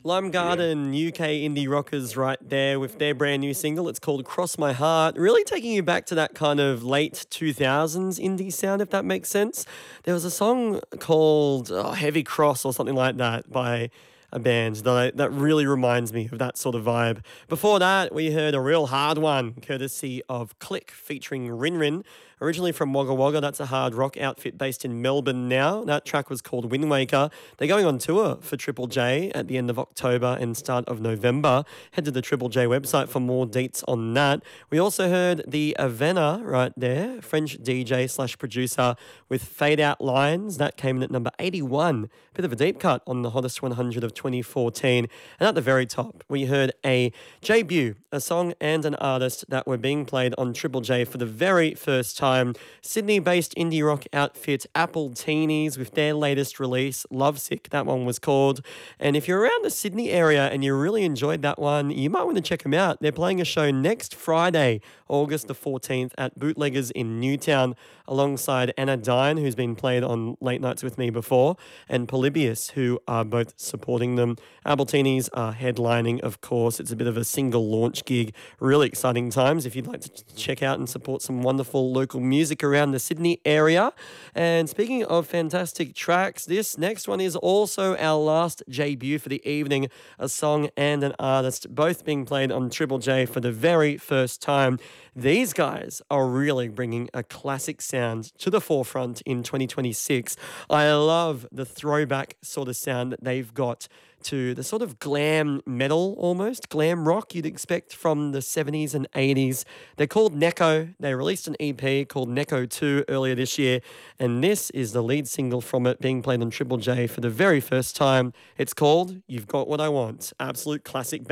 Lime Garden, UK indie rockers right there with their brand new single. It's called Cross My Heart. Really taking you back to that kind of late 2000s indie sound, if that makes sense. There was a song called Heavy Cross or something like that by a band that really reminds me of that sort of vibe. Before that, we heard a real hard one, courtesy of Click featuring Rin Rin. Originally from Wagga Wagga, that's a hard rock outfit based in Melbourne now. That track was called Wind Waker. They're going on tour for Triple J at the end of October and start of November. Head to the Triple J website for more deets on that. We also heard the Avena right there, French DJ slash producer with Fade Out Lines. That came in at number 81. Bit of a deep cut on the hottest 100 of 2014. And at the very top, we heard a debut, a song and an artist that were being played on Triple J for the very first time. Sydney-based indie rock outfit Apple Teenies with their latest release, Lovesick, that one was called. And if you're around the Sydney area and you really enjoyed that one, you might want to check them out. They're playing a show next Friday, August the 14th at Bootleggers in Newtown alongside Anna Dine, who's been played on Late Nights with me before, and Polybius, who are both supporting them. Apple Teenies are headlining, of course. It's a bit of a single launch gig. Really exciting times if you'd like to check out and support some wonderful local music around the Sydney area. And speaking of fantastic tracks, this next one is also our last debut for the evening, a song and an artist, both being played on Triple J for the very first time. These guys are really bringing a classic sound to the forefront in 2026. I love the throwback sort of sound that they've got to the sort of glam metal, almost glam rock you'd expect from the 70s and 80s. They're called Neko. They released an EP called Neko 2 earlier this year, and this is the lead single from it being played on Triple J for the very first time. It's called You've Got What I Want. Absolute classic